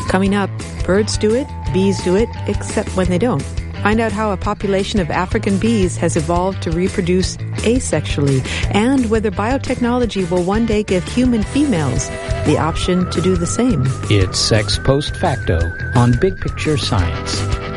Coming up, birds do it, bees do it, except when they don't. Find out how a population of African bees has evolved to reproduce asexually, and whether biotechnology will one day give human females the option to do the same. It's Sex Post Facto on Big Picture Science.